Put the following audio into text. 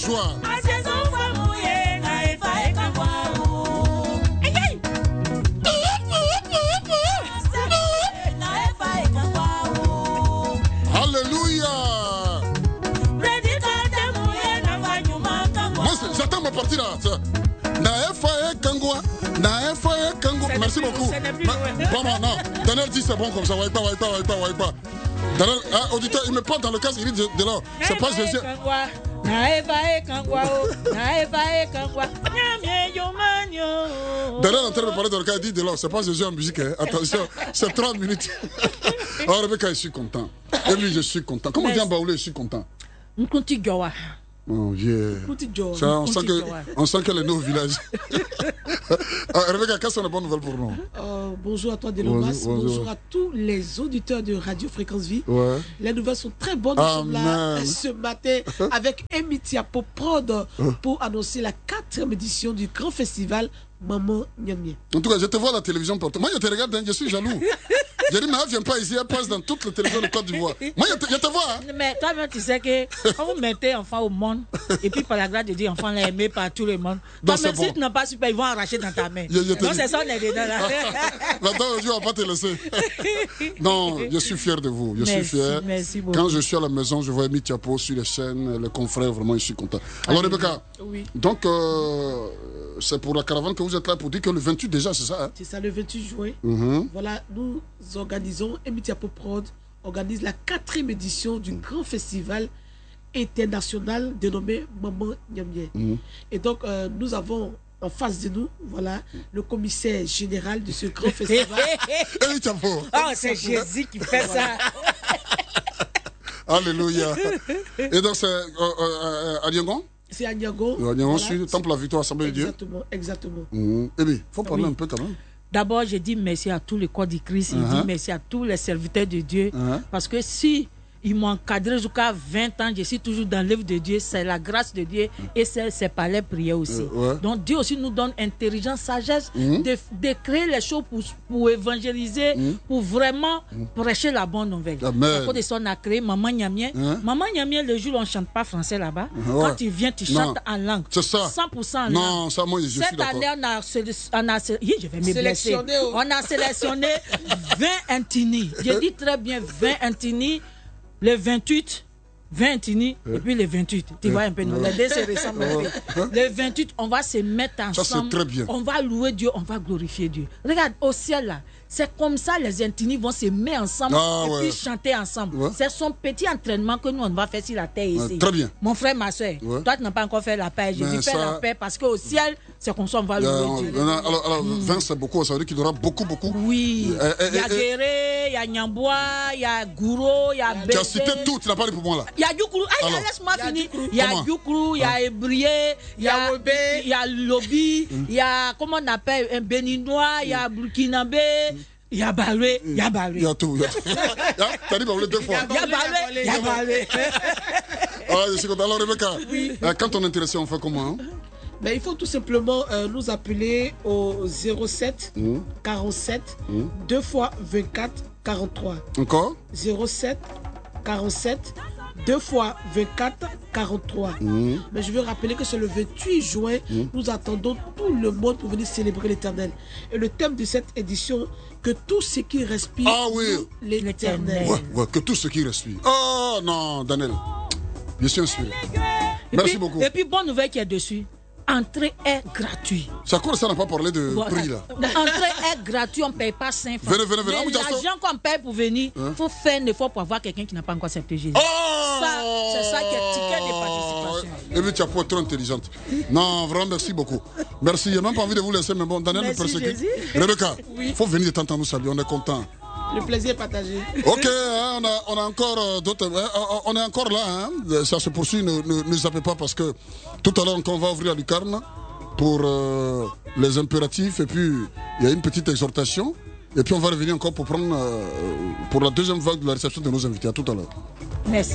joie. Alléluia. Moi, j'attends ma partie là. Merci beaucoup. Bon, non. Daniel dit c'est bon comme ça. Pas. Daniel, auditeur, il me parle dans le casque, il dit de là. C'est pas Jésus. Daniel est en train de parler dans le casque, il dit de là. C'est pas Jésus en musique. Hein. Attention, c'est 30 minutes. Alors, Rebecca, je suis content. Et lui, je suis content. Comment dire Baoulé, je suis content. Oh yeah. Ça, on sent qu'elle est née au village. Rebecca, quelles sont les bonnes nouvelles pour nous? Bonjour à toi, Delomas. Bonjour à tous les auditeurs de Radio Fréquence Vie. Ouais. Les nouvelles sont très bonnes. Nous sommes là ce matin avec Emitia Poprod pour annoncer la 4e édition du grand festival Maman Niamien. En tout cas, je te vois à la télévision pour toi. Moi, je te regarde, je suis jaloux. J'ai dit, mais elle vient pas ici, elle passe dans toutes les télévisions de Côte d'Ivoire. Moi, je te vois. Hein. Mais toi-même, tu sais que quand vous mettez enfant au monde, et puis par la grâce de Dieu, enfant est aimé par tout le monde. Toi-même, si tu n'as pas super, ils vont arracher dans ta main. Donc, c'est ça, on est dedans là. Là-dedans, Dieu ne va pas te laisser. Non, je suis fier de vous. Je suis fier. Merci beaucoup. Quand je suis à la maison, je vois Emi Tiapo sur les chaînes, les confrères, vraiment, je suis content. Alors, Rebecca, oui. Donc, c'est pour la caravane que vous êtes là pour dire que le 28 déjà, c'est ça hein? C'est ça, le 28 juin. Voilà, nous organisons, Emitia Poprod organise la 4e édition du grand festival international dénommé Maman Niamien. Et donc, nous avons en face de nous, voilà, le commissaire général de ce grand festival. Oh, c'est Jésus qui fait ça. Alléluia. Et donc, c'est à Yangon? C'est à Niago. Voilà. Sur le Temple de la Victoire, Assemblée de Dieu. Exactement. Eh bien, il faut parler un peu quand même. D'abord, je dis merci à tous les corps du Christ. Je dis merci à tous les serviteurs de Dieu. Parce que si ils m'ont encadré jusqu'à 20 ans, je suis toujours dans l'œuvre de Dieu. C'est la grâce de Dieu et c'est par les prières aussi. Donc Dieu aussi nous donne intelligence, sagesse de créer les choses pour évangéliser, pour vraiment prêcher la bonne nouvelle. À cause de ça, on a créé Maman Niamien. Maman Niamien, le jour où on ne chante pas français là-bas, quand tu viens, tu chantes en langue. C'est ça. 100% en langue. Non, ça, moi, je suis d'accord. Cette année, je vais me blesser. On a sélectionné 20 intini. Je dis très bien 20 intini. Le 28, 20 intini, et puis le 28. Tu vois un peu, non? Les deux se ressemblent un peu. Le 28, on va se mettre ensemble. Ça, c'est très bien. On va louer Dieu, on va glorifier Dieu. Regarde, au ciel là, c'est comme ça les intinis vont se mettre ensemble et puis chanter ensemble. C'est son petit entraînement que nous, on va faire sur la terre ici. Très bien. Mon frère, ma soeur, toi, tu n'as pas encore fait la paix. Je dis fais la paix parce qu'au ciel, c'est comme ça on va louer Dieu. Alors 20, c'est beaucoup. Ça veut dire qu'il y aura beaucoup. Oui. Il y a Guéré, il y a Nyambois, il y a Gouro, il y a Bébé. Tu as cité tout, tu n'as pas dit pour moi là. Il y a Youkuru. Laisse-moi finir. Il y a Youkuru, il y a Ebrié, il y a Lobi, il y a, comment on appelle, un Béninois, il y a Burkinabé. Il y a Baloué, il y a Baloué. Il y a tout. T'as dit Baloué 2 fois. Il y a Baloué. Alors, je suis content. Alors, Rebecca, quand on est intéressé, on fait comment? Ben, il faut tout simplement nous appeler au 07 47 2 fois 24 43. Encore? 07 47 2 fois 24 43. Mais je veux rappeler que c'est le 28 juin, nous attendons tout le monde pour venir célébrer l'Éternel. Et le thème de cette édition, que tout ce qui respire, l'Éternel. Ouais, que tout ce qui respire. Oh non, Daniel, je suis inspiré. Merci beaucoup. Et puis, bonne nouvelle qui est dessus. Entrée est gratuite. Ça n'a pas parlé de prix là. Entrée est gratuite, on ne paye pas 5 francs. Venez. Mais l'argent qu'on paye pour venir, il faut faire un effort pour avoir quelqu'un qui n'a pas encore accepté Jésus. C'est ça qui est ticket de participation. Et puis tu as trop intelligente. Non, vraiment, merci beaucoup. Merci, je n'ai même pas envie de vous laisser, mais bon, Daniel me persécute. Rebecca, il faut venir de temps en temps nous saluer, on est content. Le plaisir est partagé. Ok, on a encore d'autres. On est encore là, hein. Ça se poursuit, ne zappez pas parce que tout à l'heure, on va ouvrir la lucarne pour les impératifs et puis il y a une petite exhortation. Et puis on va revenir encore pour prendre pour la deuxième vague de la réception de nos invités. À tout à l'heure. Merci.